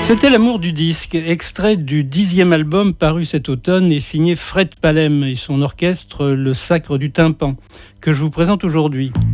C'était l'amour du disque, extrait du 10e album paru cet automne et signé Fred Palem et son orchestre Le Sacre du Tympan, que je vous présente aujourd'hui.